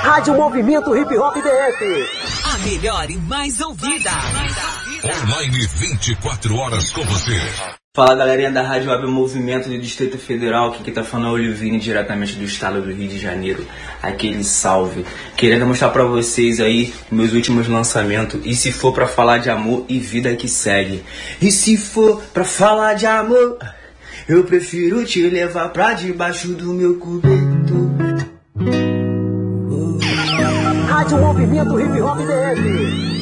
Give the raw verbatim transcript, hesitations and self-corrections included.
Rádio Movimento Hip Hop D F. A melhor e mais ouvida. Online vinte e quatro horas com você. Fala, galerinha da Rádio Web Movimento do Distrito Federal, aqui que tá falando é o Olivine, diretamente do estado do Rio de Janeiro. Aquele salve. Querendo mostrar pra vocês aí meus últimos lançamentos. E se for pra falar de amor e vida que segue. E se for pra falar de amor, eu prefiro te levar pra debaixo do meu cobertor. Rádio Movimento Hip Hop D F.